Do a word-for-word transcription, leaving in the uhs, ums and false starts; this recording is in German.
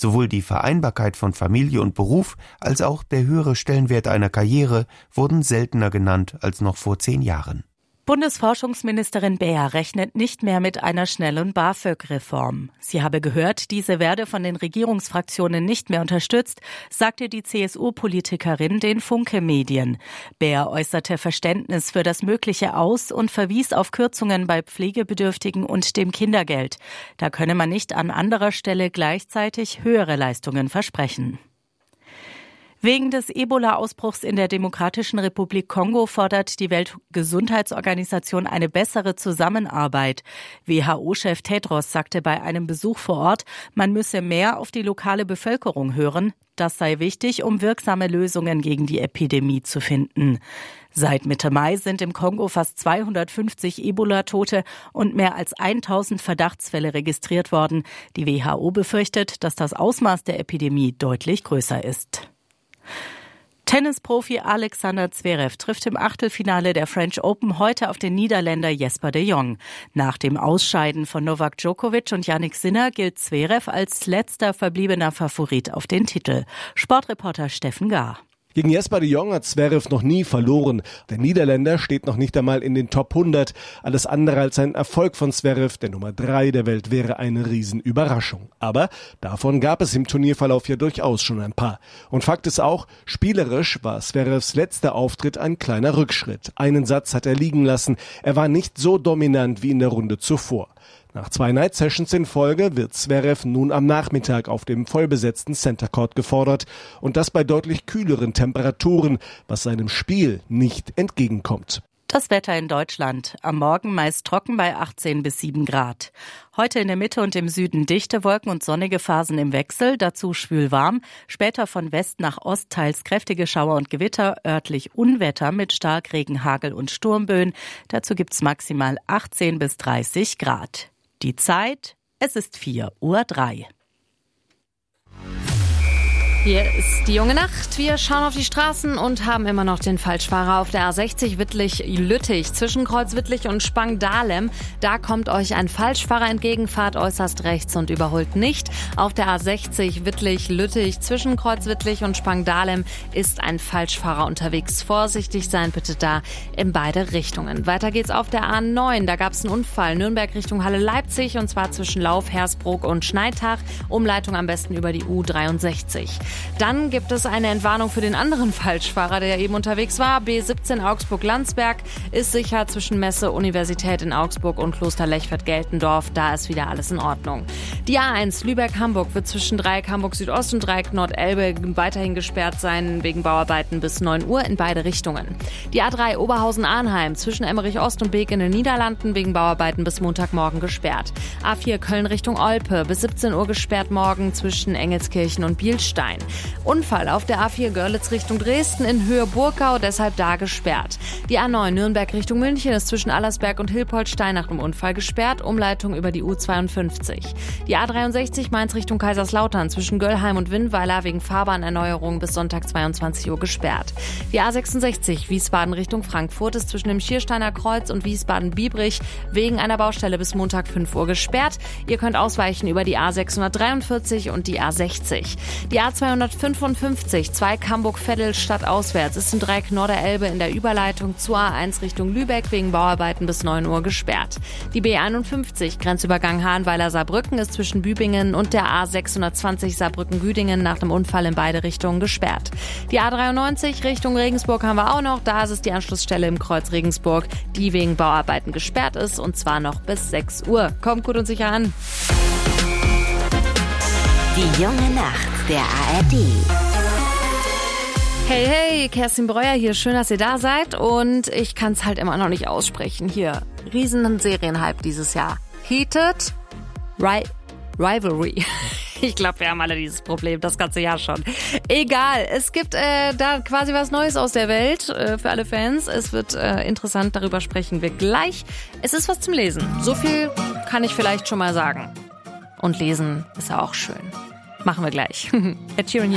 Sowohl die Vereinbarkeit von Familie und Beruf als auch der höhere Stellenwert einer Karriere wurden seltener genannt als noch vor zehn Jahren. Bundesforschungsministerin Beer rechnet nicht mehr mit einer schnellen BAföG-Reform. Sie habe gehört, diese werde von den Regierungsfraktionen nicht mehr unterstützt, sagte die C S U-Politikerin den Funke-Medien. Beer äußerte Verständnis für das mögliche Aus und verwies auf Kürzungen bei Pflegebedürftigen und dem Kindergeld. Da könne man nicht an anderer Stelle gleichzeitig höhere Leistungen versprechen. Wegen des Ebola-Ausbruchs in der Demokratischen Republik Kongo fordert die Weltgesundheitsorganisation eine bessere Zusammenarbeit. W H O-Chef Tedros sagte bei einem Besuch vor Ort, man müsse mehr auf die lokale Bevölkerung hören. Das sei wichtig, um wirksame Lösungen gegen die Epidemie zu finden. Seit Mitte Mai sind im Kongo fast zweihundertfünfzig Ebola-Tote und mehr als tausend Verdachtsfälle registriert worden. Die W H O befürchtet, dass das Ausmaß der Epidemie deutlich größer ist. Tennisprofi Alexander Zverev trifft im Achtelfinale der French Open heute auf den Niederländer Jesper de Jong. Nach dem Ausscheiden von Novak Djokovic und Jannik Sinner gilt Zverev als letzter verbliebener Favorit auf den Titel. Sportreporter Steffen Gahr. Gegen Jesper de Jong hat Zverev noch nie verloren. Der Niederländer steht noch nicht einmal in den Top hundert. Alles andere als ein Erfolg von Zverev, der Nummer drei der Welt, wäre eine Riesenüberraschung. Aber davon gab es im Turnierverlauf ja durchaus schon ein paar. Und Fakt ist auch, spielerisch war Zverevs letzter Auftritt ein kleiner Rückschritt. Einen Satz hat er liegen lassen. Er war nicht so dominant wie in der Runde zuvor. Nach zwei Night-Sessions in Folge wird Zverev nun am Nachmittag auf dem vollbesetzten Center Court gefordert und das bei deutlich kühleren Temperaturen, was seinem Spiel nicht entgegenkommt. Das Wetter in Deutschland. Am Morgen meist trocken bei achtzehn bis sieben Grad. Heute in der Mitte und im Süden dichte Wolken und sonnige Phasen im Wechsel, dazu schwül warm. Später von West nach Ost teils kräftige Schauer und Gewitter, örtlich Unwetter mit Starkregen, Hagel und Sturmböen. Dazu gibt's maximal achtzehn bis dreißig Grad. Die Zeit, es ist vier Uhr drei. Hier ist die junge Nacht. Wir schauen auf die Straßen und haben immer noch den Falschfahrer auf der A sechzig Wittlich-Lüttich zwischen Kreuz-Wittlich und Spang-Dahlem. Da kommt euch ein Falschfahrer entgegen, fahrt äußerst rechts und überholt nicht. Auf der A sechzig Wittlich-Lüttich zwischen Kreuz-Wittlich und Spang-Dahlem ist ein Falschfahrer unterwegs. Vorsichtig sein bitte da in beide Richtungen. Weiter geht's auf der A neun. Da gab es einen Unfall. Nürnberg Richtung Halle Leipzig und zwar zwischen Lauf, Hersbruck und Schneitach. Umleitung am besten über die U dreiundsechzig. Dann gibt es eine Entwarnung für den anderen Falschfahrer, der eben unterwegs war. B siebzehn Augsburg-Landsberg ist sicher zwischen Messe, Universität in Augsburg und Kloster Lechfeld-Geltendorf. Da ist wieder alles in Ordnung. Die A eins Lübeck-Hamburg wird zwischen Dreieck Hamburg-Südost und Dreieck Nord-Elbe weiterhin gesperrt sein wegen Bauarbeiten bis neun Uhr in beide Richtungen. Die A drei Oberhausen-Arnheim zwischen Emmerich-Ost und Beek in den Niederlanden wegen Bauarbeiten bis Montagmorgen gesperrt. A vier Köln Richtung Olpe bis siebzehn Uhr gesperrt morgen zwischen Engelskirchen und Bielstein. Unfall auf der A vier Görlitz Richtung Dresden in Höhe Burgau, deshalb da gesperrt. Die A neun Nürnberg Richtung München ist zwischen Allersberg und Hilpoltstein nach dem Unfall gesperrt, Umleitung über die U zweiundfünfzig. Die A dreiundsechzig Mainz Richtung Kaiserslautern zwischen Göllheim und Winnweiler wegen Fahrbahnerneuerung bis Sonntag zweiundzwanzig Uhr gesperrt. Die A sechsundsechzig Wiesbaden Richtung Frankfurt ist zwischen dem Schiersteiner Kreuz und Wiesbaden-Biebrich wegen einer Baustelle bis Montag fünf Uhr gesperrt. Ihr könnt ausweichen über die A sechshundertdreiundvierzig und die A sechzig. Die A zweihundertfünfundfünfzig Zweig Hamburg-Veddel stadtauswärts ist im Dreieck Norderelbe in der Überleitung zur A eins Richtung Lübeck wegen Bauarbeiten bis neun Uhr gesperrt. Die B einundfünfzig Grenzübergang Hahnweiler-Saarbrücken ist zwischen Bübingen und der A sechshundertzwanzig Saarbrücken-Güdingen nach dem Unfall in beide Richtungen gesperrt. Die A dreiundneunzig Richtung Regensburg haben wir auch noch. Da ist es die Anschlussstelle im Kreuz Regensburg, die wegen Bauarbeiten gesperrt ist und zwar noch bis sechs Uhr. Kommt gut und sicher an. Die junge Nacht der A R D. Hey, hey, Kerstin Breuer hier. Schön, dass ihr da seid. Und ich kann es halt immer noch nicht aussprechen hier. Riesen Serienhype dieses Jahr. Heated Ri- Rivalry. Ich glaube, wir haben alle dieses Problem, das ganze Jahr schon. Egal, es gibt äh, da quasi was Neues aus der Welt äh, für alle Fans. Es wird äh, interessant, darüber sprechen wir gleich. Es ist was zum Lesen. So viel kann ich vielleicht schon mal sagen. Und lesen ist ja auch schön. Machen wir gleich. Ed Sheeran hier.